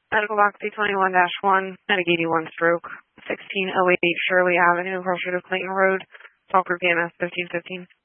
Medical box C21-1, Medic 81 stroke, 1608 Shirley Avenue, Crossroad of Clayton Road, Talk Group EMS 1515.